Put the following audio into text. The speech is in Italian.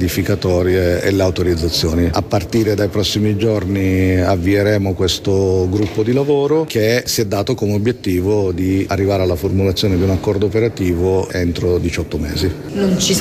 edificatorie e le autorizzazioni. A partire dai prossimi giorni avvieremo questo gruppo di lavoro che si è dato come obiettivo di arrivare alla formulazione di un accordo operativo entro 18 mesi. Non ci